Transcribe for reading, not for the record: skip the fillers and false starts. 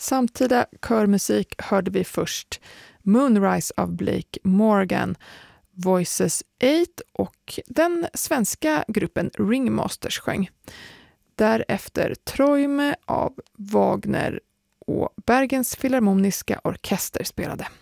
Samtida körmusik hörde vi först Moonrise av Blake Morgan, Voices 8 och den svenska gruppen Ringmasters sjöng. Därefter Träume av Wagner och Bergens Filharmoniska Orkester spelade.